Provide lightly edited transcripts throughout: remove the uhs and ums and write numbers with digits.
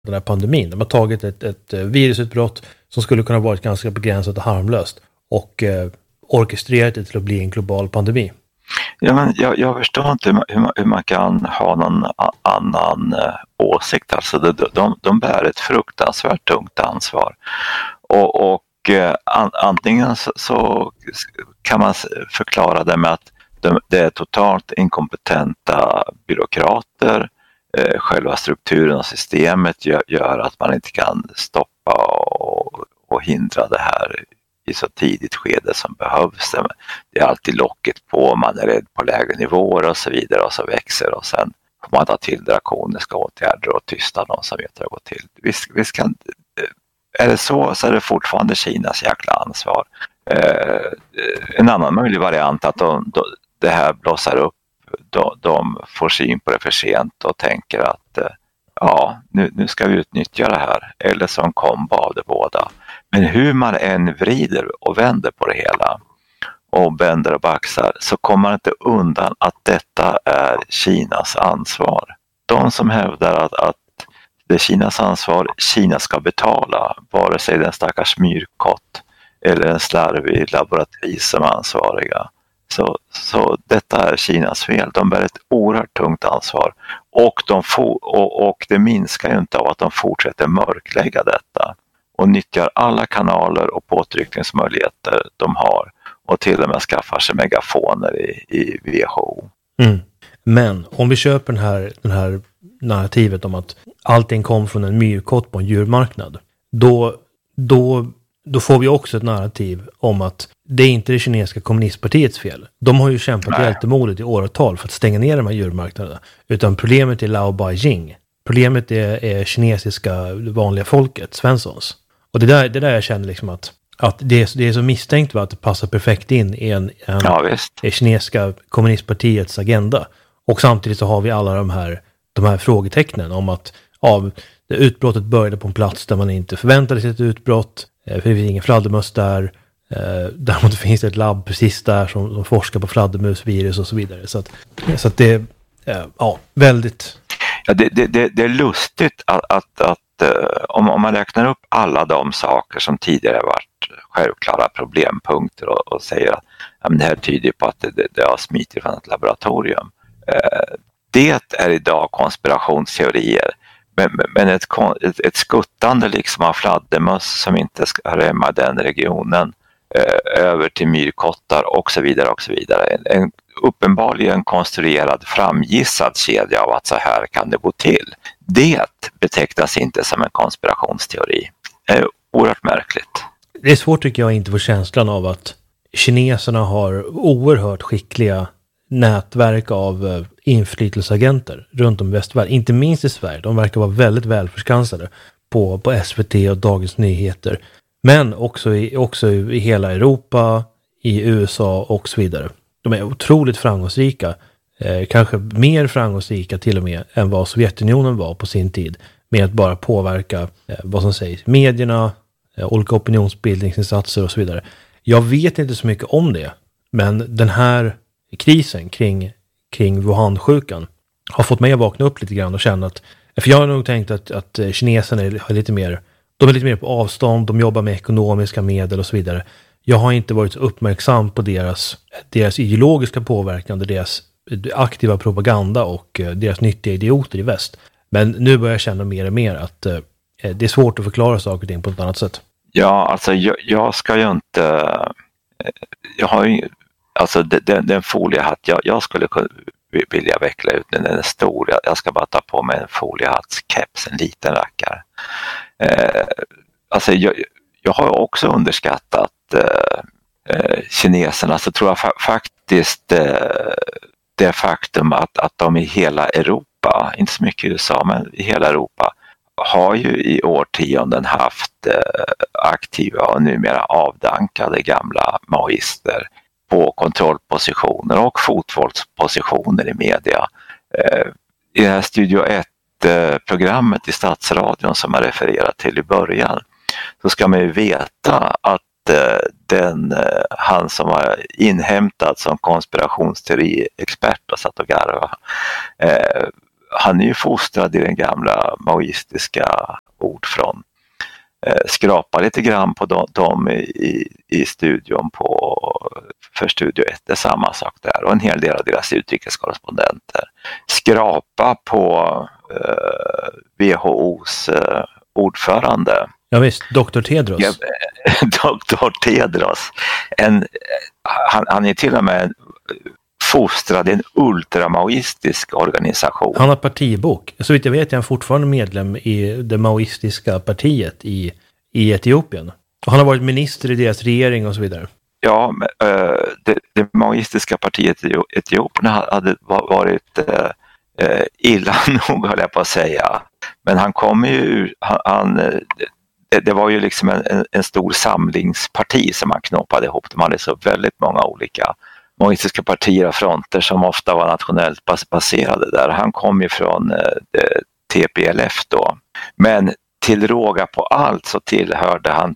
den här pandemin. De har tagit ett virusutbrott som skulle kunna varit ganska begränsat och harmlöst och orkestrerat det till att bli en global pandemi. Ja, men jag förstår inte hur man kan ha någon annan åsikt. Alltså de bär ett fruktansvärt tungt ansvar. Och antingen så kan man förklara det med att det är totalt inkompetenta byråkrater. Själva strukturen och systemet gör att man inte kan stoppa och hindra det här i så tidigt skede som behövs. Det är alltid locket på, man är rädd på lägre nivåer och så vidare, och så växer, och sen får man ta till drakoniska åtgärder och tysta de som vet hur det går till. Visst kan, är det så är det fortfarande Kinas jäkla ansvar. En annan möjlig variant att det här blossar upp, de får syn på det för sent och tänker att nu ska vi utnyttja det här, eller som kombo av det båda. Men hur man än vrider och vänder på det hela och bänder och baxar, så kommer man inte undan att detta är Kinas ansvar. De som hävdar att det är Kinas ansvar, Kina ska betala, vare sig den stackars myrkott eller en slarvig laboratorium som är ansvariga. Så detta är Kinas fel. De bär ett oerhört tungt ansvar, och det minskar ju inte av att de fortsätter mörklägga detta och nyttjar alla kanaler och påtryckningsmöjligheter de har, och till och med skaffar sig megafoner i WHO. Men om vi köper den här narrativet om att allting kom från en myrkott på en djurmarknad, då får vi också ett narrativ om att det är inte det kinesiska kommunistpartiets fel. De har ju kämpat hjältemodigt i åratal för att stänga ner de här djurmarknaderna. Utan problemet är Lao Beijing. Problemet är kinesiska vanliga folket, Svenssons. Och det där jag känner liksom att det är så misstänkt att det passar perfekt in i en kinesiska kommunistpartiets agenda. Och samtidigt så har vi alla de här frågetecknen om att det utbrottet började på en plats där man inte förväntade sig ett utbrott. För det finns ingen fladdermöss där. Däremot finns det ett labb precis där som forskar på fladdermusvirus och så vidare. Så att det är väldigt... Ja, det är lustigt att om man räknar upp alla de saker som tidigare varit självklara problempunkter och säger att det här tyder på att det har smitit från ett laboratorium. Det är idag konspirationsteorier. Men ett skuttande liksom av fladdermöss som inte ska hemma i den regionen, över till myrkottar och så vidare och så vidare. En uppenbarligen konstruerad, framgissad kedja av att så här kan det gå till. Det betecknas inte som en konspirationsteori. Det är oerhört märkligt. Det är svårt tycker jag att inte få känslan av att kineserna har oerhört skickliga nätverk av inflytelseagenter runt om i västvärlden. Inte minst i Sverige. De verkar vara väldigt välförskansade på SVT och Dagens Nyheter. Men också i hela Europa, i USA och så vidare. De är otroligt framgångsrika. Kanske mer framgångsrika till och med än vad Sovjetunionen var på sin tid. Med att bara påverka vad som sägs. Medierna, olika opinionsbildningsinsatser och så vidare. Jag vet inte så mycket om det. Men den här krisen kring Wuhan-sjukan har fått mig att vakna upp lite grann och känna att... För jag har nog tänkt att kineserna är lite mer på avstånd, de jobbar med ekonomiska medel och så vidare. Jag har inte varit så uppmärksam på deras ideologiska påverkan, deras aktiva propaganda och deras nyttiga idioter i väst. Men nu börjar jag känna mer och mer att det är svårt att förklara saker och ting på ett annat sätt. Ja, alltså jag ska ju inte... Jag har ju... Alltså den foliehatt jag skulle vilja veckla ut, den är stor. Jag ska bara ta på mig en foliehattskeps, en liten rackare. Alltså jag har också underskattat kineserna, så tror jag faktiskt det faktum att de i hela Europa, inte så mycket i USA men i hela Europa, har ju i årtionden haft aktiva och numera avdankade gamla maoister på kontrollpositioner och fotfolkspositioner i media. I det här Studio 1-programmet i Statsradion som jag refererat till i början, så ska man ju veta att han som var inhämtad som konspirationsteoriexpert och satt och garva, han är ju fostrad i den gamla maoistiska ordfront. Skrapa lite grann på dem i studion för Studio 1, det är samma sak där, och en hel del av deras utrikeskorrespondenter. Skrapa på WHO:s ordförande. Ja visst, Dr. Tedros. Ja, Dr. Tedros. Han är till och med fostrad i en ultramaoistisk organisation. Han har partibok. Så vitt jag vet är han fortfarande medlem i det maoistiska partiet i Etiopien. Och han har varit minister i deras regering och så vidare. Ja, det maoistiska partiet i Etiopien hade varit illa nog, höll jag på att säga. Men han kom ju, det var ju liksom en stor samlingsparti som han knoppade ihop. De hade så väldigt många olika maoistiska partier och fronter som ofta var nationellt baserade där. Han kom ju från TPLF då. Men till råga på allt så tillhörde han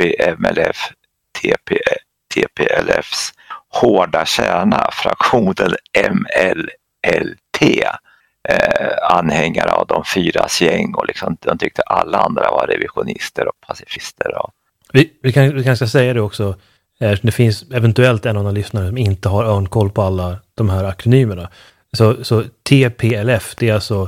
TPLFs hårda kärna, fraktionen MLLT, anhängare av de fyras gäng, och liksom, de tyckte alla andra var revisionister och pacifister. Vi kan säga det också, det finns eventuellt en annan lyssnare som inte har örnkoll på alla de här akronymerna. Så TPLF, det är alltså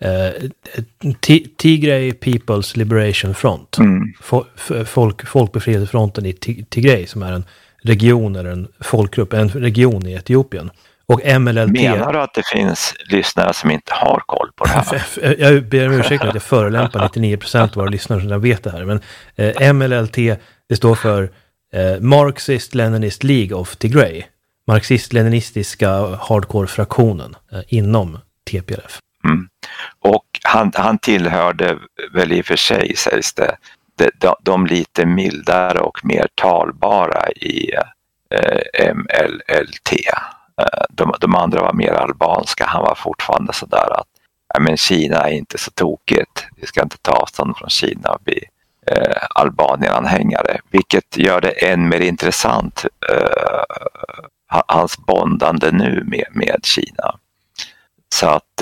Tigray People's Liberation Front. Folkbefrielsefronten i Tigray, som är en region eller en folkgrupp, en region i Etiopien. Och MLLT... Menar du att det finns lyssnare som inte har koll på det här? Jag ber om ursäkt att jag förolämpar 99% av våra lyssnare som vet det här. Men MLLT, det står för Marxist-Leninist League of Tigray. Marxist-leninistiska hardcore-fraktionen inom TPLF. Och han tillhörde väl i och för sig, sägs det, de lite mildare och mer talbara i MLLT. De andra var mer albanska. Han var fortfarande sådär att men Kina är inte så tokigt. Vi ska inte ta avstånd från Kina och bli Albanien-anhängare. Vilket gör det än mer intressant, hans bondande nu med Kina. Så att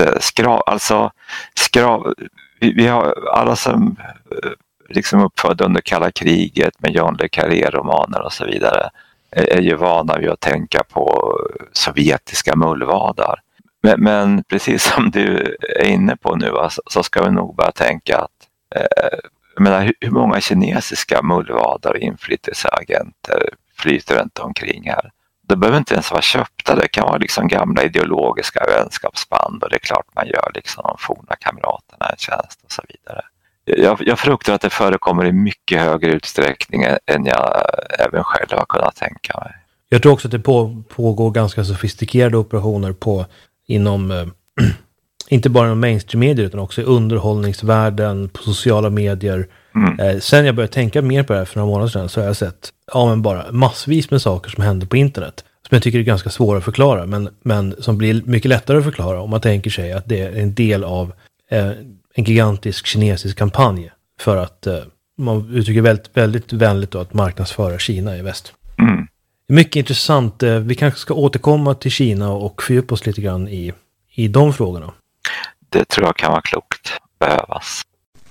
vi har alla som liksom uppfödda under kalla kriget med John le Carré-romaner och så vidare är ju vana vid att tänka på sovjetiska mullvadar. Men precis som du är inne på nu, så ska vi nog bara tänka att jag menar, hur många kinesiska mullvadar och inflytelseagenter flyter inte omkring här? Det behöver inte ens vara köpta, det kan vara liksom gamla ideologiska vänskapsband, och det är klart man gör liksom de forna kamraterna en tjänst och så vidare. Jag fruktar att det förekommer i mycket högre utsträckning än jag även själv har kunnat tänka mig. Jag tror också att det pågår ganska sofistikerade operationer inom inte bara inom mainstream-medier utan också i underhållningsvärlden, på sociala medier. Sen jag började tänka mer på det här för några månader sedan, så har jag sett bara massvis med saker som händer på internet som jag tycker är ganska svåra att förklara, men som blir mycket lättare att förklara om man tänker sig att det är en del av en gigantisk kinesisk kampanj för att man uttrycker väldigt, väldigt vänligt då, att marknadsföra Kina i väst. Mycket intressant. Vi kanske ska återkomma till Kina och fördjupa oss lite grann i de frågorna. Det tror jag kan vara klokt. Behövas.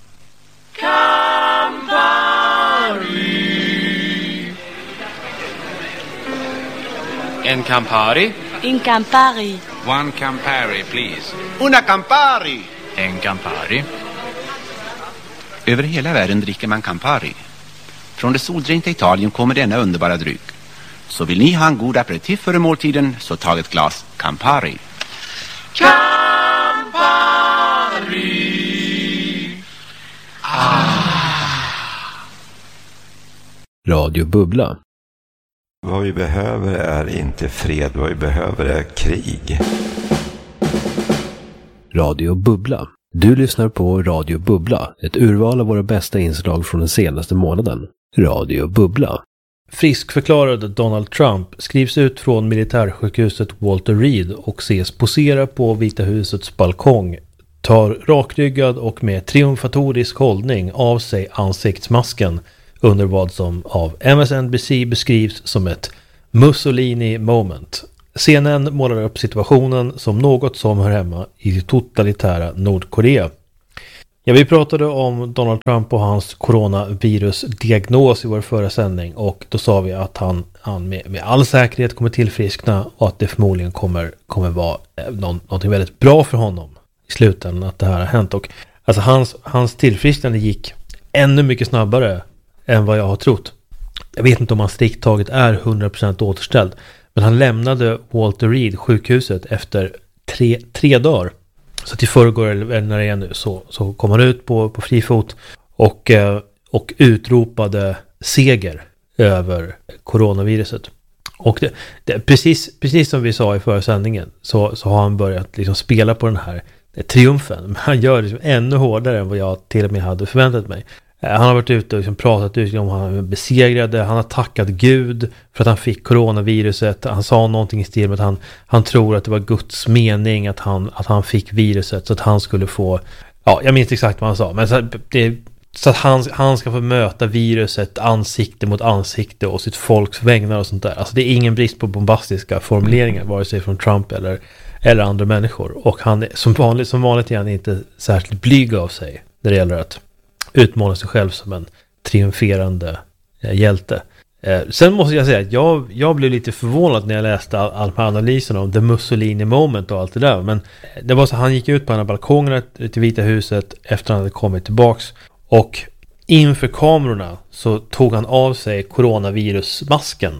Campari. En Campari? Un Campari. One Campari, please. Una Campari. En Campari. Över hela världen dricker man Campari. Från det soldränkta Italien kommer denna underbara dryck. Så vill ni ha en god aperitif före måltiden, så tag ett glas Campari. Campari. Radio Bubbla. Vad vi behöver är inte fred, vad vi behöver är krig. Radio Bubbla. Du lyssnar på Radio Bubbla, ett urval av våra bästa inslag från den senaste månaden. Radio Bubbla. Friskförklarade Donald Trump skrivs ut från militärsjukhuset Walter Reed och ses posera på Vita husets balkong, tar rakryggad och med triumfatorisk hållning av sig ansiktsmasken under vad som av MSNBC beskrivs som ett Mussolini moment. CNN målar upp situationen som något som hör hemma i det totalitära Nordkorea. Ja, vi pratade om Donald Trump och hans coronavirusdiagnos i vår förra sändning, och då sa vi att han med all säkerhet kommer tillfriskna och att det förmodligen kommer vara någonting väldigt bra för honom i slutändan att det här har hänt. Och alltså hans tillfrisknande gick ännu mycket snabbare än vad jag har trott. Jag vet inte om han strikt taget är 100% återställd, men han lämnade Walter Reed sjukhuset efter tre dagar. Så till förrgår, eller när det är nu, så kom han ut på fri fot och utropade seger över coronaviruset. Och precis som vi sa i förra sändningen så har han börjat liksom spela på den här triumfen. Men han gör det liksom ännu hårdare än vad jag till och med hade förväntat mig. Han har varit ute och liksom pratat ut om han besegrade. Han har tackat Gud för att han fick coronaviruset. Han sa någonting i stil med att han tror att det var Guds mening att han fick viruset så att han skulle få, ja, jag minns exakt vad han sa, men så att han ska få möta viruset ansikte mot ansikte och sitt folks vägnar och sånt där. Alltså det är ingen brist på bombastiska formuleringar vare sig från Trump eller andra människor. Och han är som vanligt är han inte särskilt blyg av sig när det gäller att utmåla sig själv som en triumferande hjälte. Sen måste jag säga att jag blev lite förvånad när jag läste all de här analyserna om The Mussolini Moment och allt det där. Men det var så, han gick ut på den här balkongen till Vita huset efter att han hade kommit tillbaks, och inför kamerorna så tog han av sig coronavirusmasken.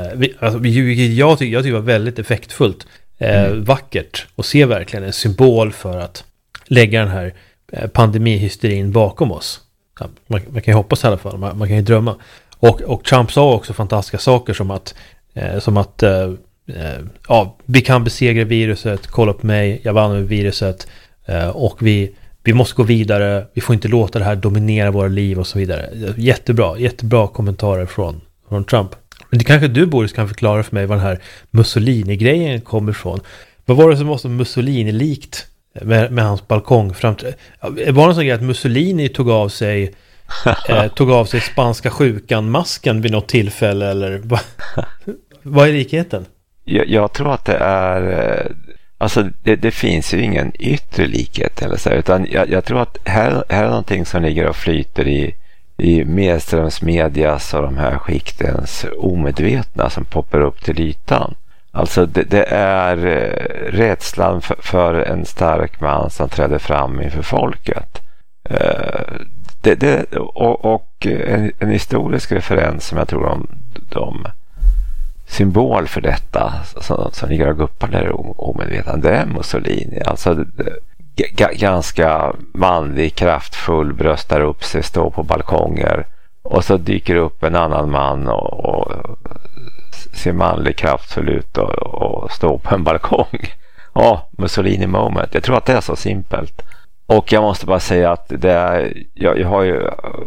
Jag tycker det var väldigt effektfullt, vackert, och se verkligen en symbol för att lägga den här pandemihysterin bakom oss. Ja, man kan ju hoppas i alla fall, man kan ju drömma. Och Trump sa också fantastiska saker som att vi kan besegra viruset, kolla på mig, jag vann med viruset, och vi måste gå vidare, vi får inte låta det här dominera våra liv och så vidare. Jättebra kommentarer från Trump. Men det kanske du, Boris, kan förklara för mig vad den här Mussolini-grejen kommer ifrån. Vad var det som var så Mussolini-likt med hans balkong framträdande? Var det så grej att Mussolini tog av sig spanska sjukan-masken vid något tillfälle, eller vad är likheten? Jag tror att det är, alltså det finns ju ingen yttre likhet eller så, utan jag tror att här är någonting som ligger och flyter i medströmsmedias och de här skiktens omedvetna som poppar upp till ytan. Alltså det är rädslan för en stark man som träder fram inför folket. Och en historisk referens som jag tror de symbol för detta som ligger och guppar där omedvetande, det är Mussolini. Alltså ganska manlig, kraftfull, bröstar upp sig, står på balkonger, och så dyker upp en annan man och ser manlig, kraftfull ut och står på en balkong. Ja, Mussolini moment. Jag tror att det är så simpelt. Och jag måste bara säga att jag har ju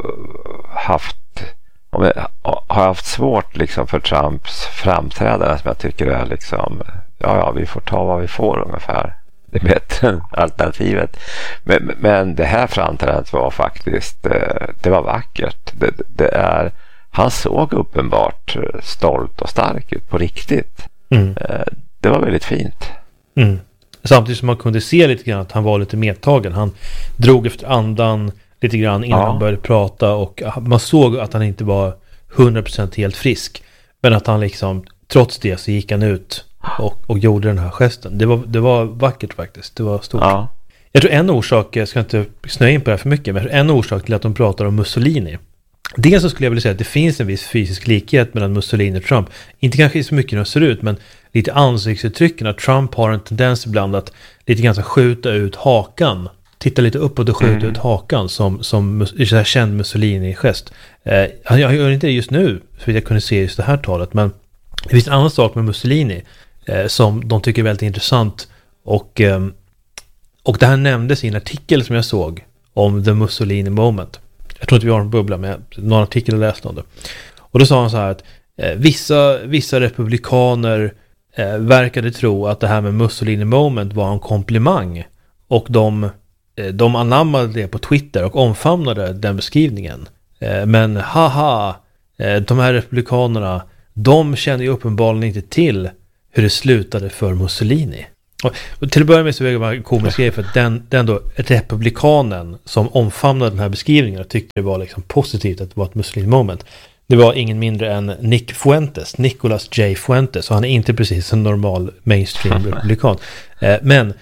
haft svårt liksom för Trumps framträdande, som jag tycker är liksom, vi får ta vad vi får ungefär. Det är bättre än alternativet. Men det här framträdandet var faktiskt, det var vackert. Han såg uppenbart stolt och stark ut på riktigt. Det var väldigt fint. Samtidigt som man kunde se lite grann att han var lite medtagen. Han drog efter andan lite grann innan han började prata, och man såg att han inte var 100% helt frisk, men att han liksom, trots det så gick han ut och gjorde den här gesten. Det var vackert faktiskt. Det var stort. Ja. Jag tror en orsak, jag ska inte snöa in på det här för mycket, men en orsak till att de pratar om Mussolini, dels så skulle jag vilja säga att det finns en viss fysisk likhet mellan Mussolini och Trump. Inte kanske så mycket hur de ser ut, men lite ansiktsuttrycken. Att Trump har en tendens ibland att lite grann så skjuta ut hakan. Titta lite uppåt och skjuta ut hakan som känd Mussolini-gest. Han gör inte det just nu, för jag kunde se just det här talet. Men det finns en annan sak med Mussolini som de tycker är väldigt intressant. Och det här nämndes i en artikel som jag såg om The Mussolini Moment. Jag tror inte vi har en bubbla med någon artikel jag läste om det. Och då sa han så här att vissa republikaner verkade tro att det här med Mussolini Moment var en komplimang. Och de anammade det på Twitter och omfamnade den beskrivningen. Men de här republikanerna, de känner ju uppenbarligen inte till hur det slutade för Mussolini. Och till att börja med så är det bara en komisk grej, för att den då republikanen som omfamnade den här beskrivningen och tyckte det var liksom positivt att det var ett Mussolini-moment. Det var ingen mindre än Nicholas J. Fuentes, och han är inte precis en normal mainstream republikan. Men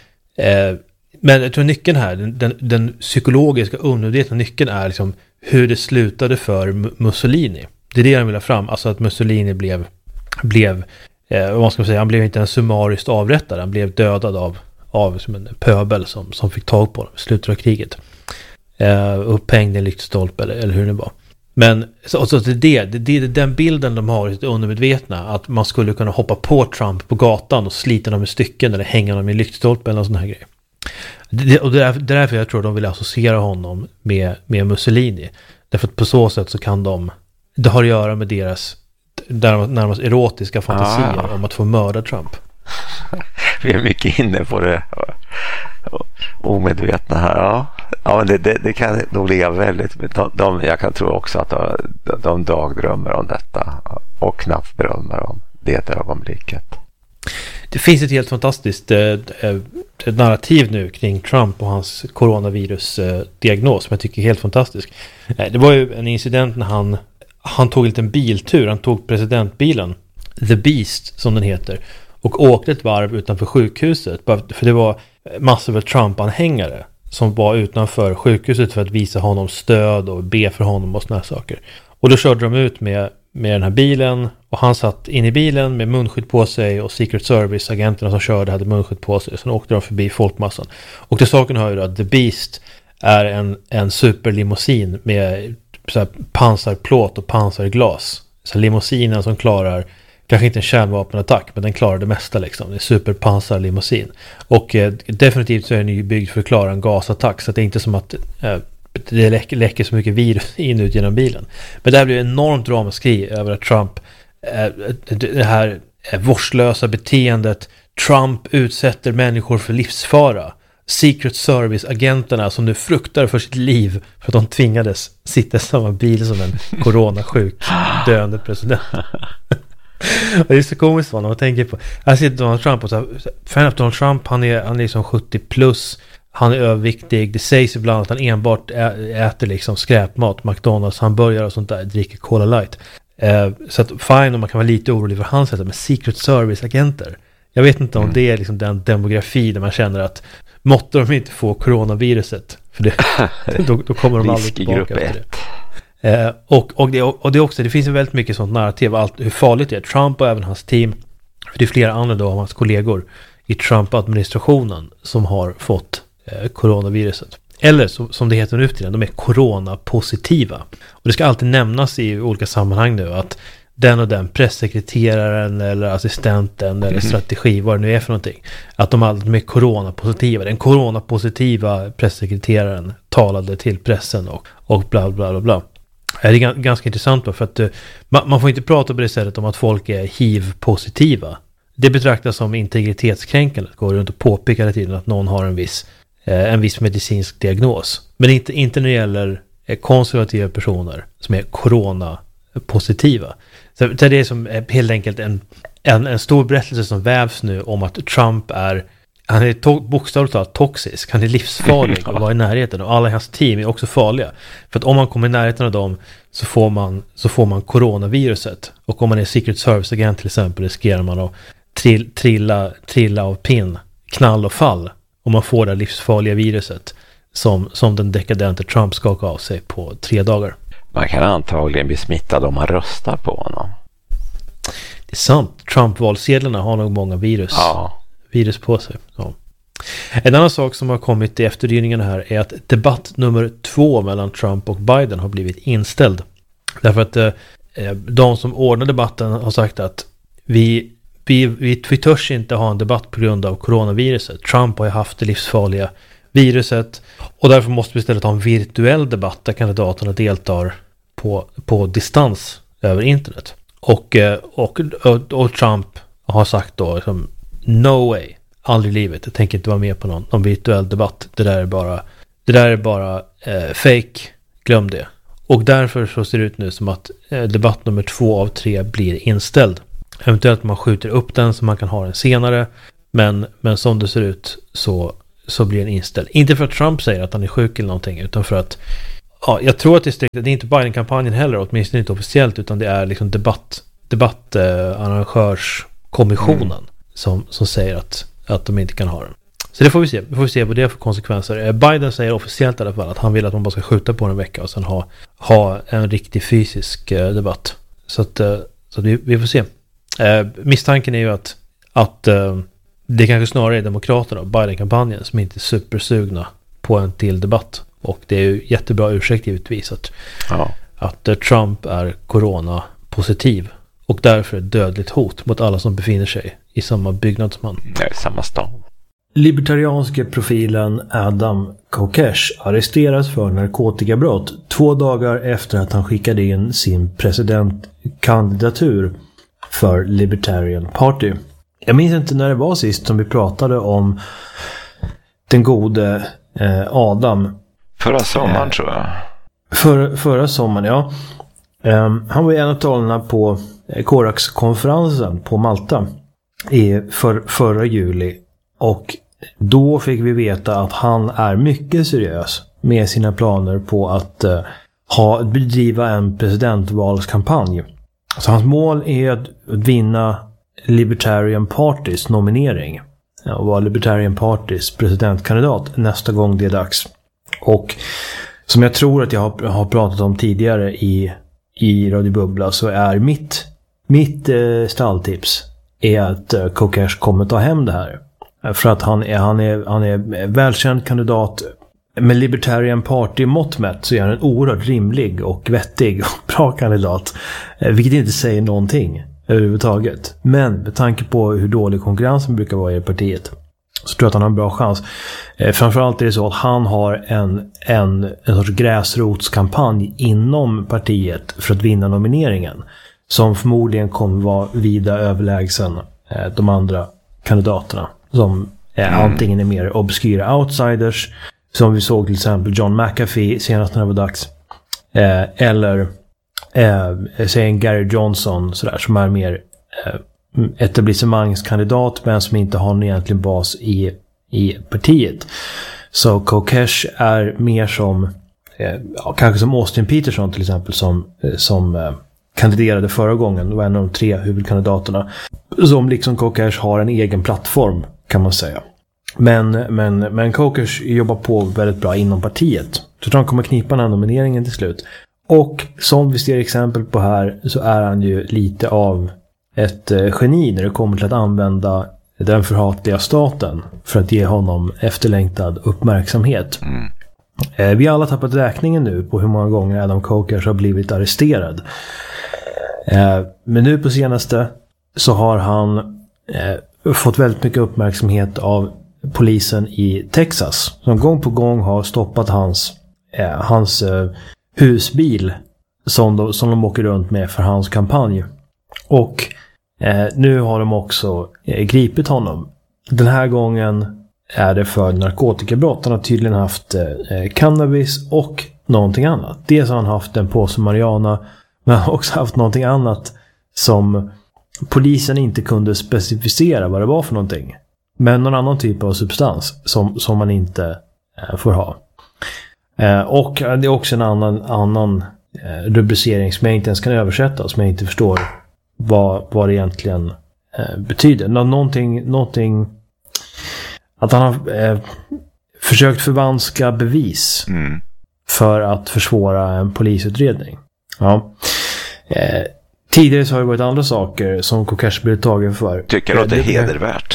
jag tror nyckeln här, den psykologiska undermedvetna nyckeln är liksom hur det slutade för Mussolini. Det är det jag vill ha fram, alltså att Mussolini blev vad ska man säga, han blev inte en summariskt avrättad, han blev dödad av som en pöbel som fick tag på honom i slutet av kriget. Upphängd i en lyktstolpe eller hur det var. Men så det är den bilden de har i sitt undermedvetna, att man skulle kunna hoppa på Trump på gatan och slita dem i stycken eller hänga dem i en lyktstolpe eller någon sån här grej. Det är därför jag tror de vill associera honom med Mussolini. Därför att på så sätt så kan det har att göra med deras närmast erotiska fantasier om att få mörda Trump. Vi är mycket inne på det omedvetna här. Ja, men det kan nog ligga väldigt. Jag kan tro också att de dagdrömmer om detta och knappt drömmer om det ögonblicket. Det finns ett helt fantastiskt narrativ nu kring Trump och hans coronavirus-diagnos som jag tycker är helt fantastisk. Det var ju en incident när han tog en liten biltur. Han tog presidentbilen, The Beast som den heter, och åkte ett varv utanför sjukhuset. För det var massor av Trump-anhängare som var utanför sjukhuset för att visa honom stöd och be för honom och såna här saker. Och då körde de ut med den här bilen, och han satt in i bilen med munskydd på sig, och Secret Service-agenterna som körde hade munskydd på sig. Sen åkte de förbi folkmassan. Och till saken hör ju att The Beast är en superlimousin med så här pansarplåt och pansarglas. Så limousinen som klarar, kanske inte en kärnvapenattack, men den klarar det mesta liksom. Det är superpansarlimousin. Och definitivt så är den ju byggd för att klara en gasattack, så att det är inte som att det läcker så mycket virus in ut genom bilen. Men det här blir enormt ramaskri över att Trump, det här vårdslösa beteendet, Trump utsätter människor för livsfara. Secret Service-agenterna som nu fruktar för sitt liv för att de tvingades sitta i samma bil som en coronasjuk döende president. Och det är så komiskt när man tänker på, jag ser Donald Trump och så här, Donald Trump, han är liksom 70 plus, han är överviktig, det sägs ibland att han enbart äter liksom skräpmat, McDonalds, hamburgare och sånt där, dricker Cola Light. Så att fine, om man kan vara lite orolig för hans sätt, men Secret Service-agenter, jag vet inte om det är liksom den demografi där man känner att måtte de inte få coronaviruset, för det, då kommer de aldrig tillbaka efter det. Och det är också, det finns ju väldigt mycket sånt narrativ, hur farligt det är. Trump och även hans team, för det är flera andra då av hans kollegor i Trump-administrationen som har fått coronaviruset. Eller som det heter nu till den, de är coronapositiva. Och det ska alltid nämnas i olika sammanhang nu att den och den pressekreteraren eller assistenten eller strategi, vad det nu är för någonting, att de är coronapositiva. Den coronapositiva pressekreteraren talade till pressen och bla bla bla bla. Det är ganska intressant för att man får inte prata på det sättet om att folk är HIV-positiva. Det betraktas som integritetskränkande att gå runt och påpeka hela tiden att någon har en viss medicinsk diagnos. Men inte när det gäller konservativa personer som är coronapositiva. Så det är som helt enkelt en stor berättelse som vävs nu om att Trump han är bokstavligt talat toxisk. Han är livsfarlig att vara i närheten, och alla i hans team är också farliga. För att om man kommer i närheten av dem så får man coronaviruset. Och om man är Secret Service-agent till exempel, riskerar man att trilla av pinn, knall och fall, om man får det livsfarliga viruset som den dekadente Trump skakar av sig på 3 dagar. Man kan antagligen bli smittad om man röstar på honom. Det är sant. Trump-valsedlarna har nog många virus på sig. Ja. En annan sak som har kommit i efterdyningarna här är att debatt nummer 2 mellan Trump och Biden har blivit inställd. Därför att de som ordnar debatten har sagt att vi törs inte ha en debatt på grund av coronaviruset. Trump har ju haft det livsfarliga viruset, och därför måste vi istället ha en virtuell debatt där kandidaterna deltar på distans över internet. Och Trump har sagt då liksom, no way, aldrig i livet, jag tänker inte vara med på någon virtuell debatt. Det där är bara fake, glöm det. Och därför så ser det ut nu som att debatt nummer 2 av 3 blir inställd. Eventuellt man skjuter upp den så man kan ha den senare. Men som det ser ut så blir den inställd. Inte för att Trump säger att han är sjuk eller någonting, utan för att jag tror att det är inte Biden-kampanjen heller, åtminstone inte officiellt, utan det är liksom debattarrangörskommissionen som säger att de inte kan ha den. Så det får vi se. Vi får se vad det är för konsekvenser. Biden säger officiellt i alla fall att han vill att man bara ska skjuta på en vecka och sen ha en riktig fysisk debatt. Så vi får se. Misstanken är ju att det kanske snarare är demokraterna och Biden-kampanjen som inte är supersugna på en till debatt. Och det är ju jättebra ursäkt givetvis att Trump är corona-positiv och därför ett dödligt hot mot alla som befinner sig i samma byggnad som han. Nej, samma stad. Libertarianske profilen Adam Kokesh arresteras för narkotikabrott 2 dagar efter att han skickade in sin presidentkandidatur för Libertarian Party. Jag minns inte när det var sist som vi pratade om den gode Adam. Förra sommaren tror jag. Förra sommaren, ja. Han var en av talarna på Corax-konferensen på Malta förra juli. Och då fick vi veta att han är mycket seriös med sina planer på att bedriva en presidentvalskampanj. Så hans mål är att vinna Libertarian Partys nominering och vara Libertarian Partys presidentkandidat nästa gång det är dags. Och som jag tror att jag har pratat om tidigare i Radio Bubbla, så är mitt stalltips är att Kokesh kommer ta hem det här. För att han är välkänd kandidat. Med Libertarian Party mått mätt så är han en oerhört rimlig och vettig och bra kandidat. Vilket inte säger någonting överhuvudtaget. Men med tanke på hur dålig konkurrensen brukar vara i partiet, så tror jag att han har en bra chans. Framförallt är det så att han har en sorts gräsrotskampanj inom partiet för att vinna nomineringen, som förmodligen kommer vara vida överlägsen de andra kandidaterna, som antingen är mer obskyra outsiders, som vi såg till exempel John McAfee senast när det var dags, eller säg en Gary Johnson sådär, som är mer etablissemangskandidat men som inte har någon egentlig bas i partiet. Så Kokesh är mer som kanske som Austin Peterson till exempel, som kandiderade förra gången och var en av de 3 huvudkandidaterna, som liksom Kokesh har en egen plattform, kan man säga. Men Kokesh jobbar på väldigt bra inom partiet, så jag tror han kommer knipa den här nomineringen till slut. Och som vi ser exempel på här, så är han ju lite av ett geni när det kommer till att använda den förhatliga staten för att ge honom efterlängtad uppmärksamhet. Vi har alla tappat räkningen nu på hur många gånger Adam Kokesh har blivit arresterad. Men nu på senaste så har han fått väldigt mycket uppmärksamhet av polisen i Texas, som gång på gång har stoppat hans husbil som de åker runt med för hans kampanj. Och nu har de också gripit honom. Den här gången är det för narkotikabrott. Han har tydligen haft cannabis och någonting annat. Dels har han haft en påse marijuana, men han har också haft någonting annat som polisen inte kunde specificera vad det var för någonting. Men någon annan typ av substans som man inte får ha. Och det är också en annan rubricering som jag inte ens kan översätta, som jag inte förstår vad det egentligen betyder. Någonting att han har försökt förvanska bevis för att försvåra en polisutredning. Ja. Tidigare så har det varit andra saker som Kokesh blev tagen för. Tycker du att det är hedervärt?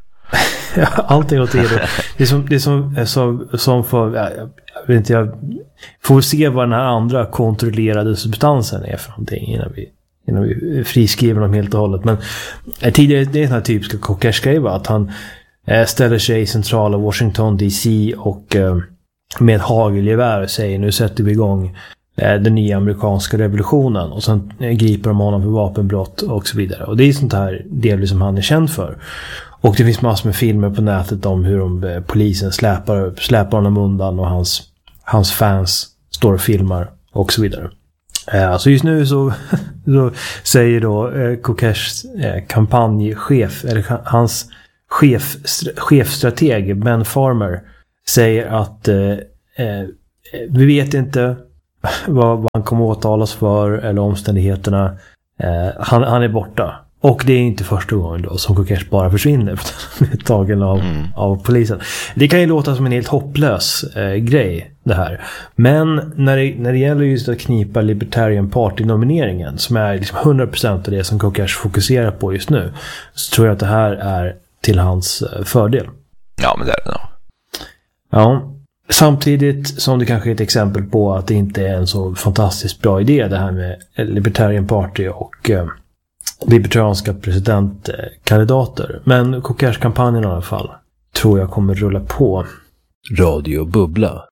Allting låter hedervärt. Det är som för, jag får se vad den här andra kontrollerade substansen är för någonting innan vi friskriver dem helt och hållet. Men tidigare, det är den här typiska Kokesh-grejen, att han ställer sig i centrala Washington DC och med hagelgevär säger: nu sätter vi igång den nya amerikanska revolutionen, och sen griper de honom för vapenbrott och så vidare. Och det är sånt här delvis som han är känd för. Och det finns massor med filmer på nätet om hur polisen släpar honom undan och hans fans står och filmar och så vidare. Så just nu så då säger då Kokeshs kampanjchef, eller hans chefstrateg Ben Farmer, säger att vi vet inte vad han kommer åtalas för eller omständigheterna. Han är borta. Och det är inte första gången då som Kokesh bara försvinner tagen av polisen. Det kan ju låta som en helt hopplös grej det här. Men när det gäller just att knipa Libertarian Party-nomineringen, som är liksom 100% av det som Kokesh fokuserar på just nu, så tror jag att det här är till hans fördel. Ja, men det är det nog. Ja. Samtidigt som det kanske är ett exempel på att det inte är en så fantastiskt bra idé det här med Libertarian Party och libertarianska presidentkandidater. Men Kokesh-kampanjen i alla fall tror jag kommer rulla på. Radio Bubbla.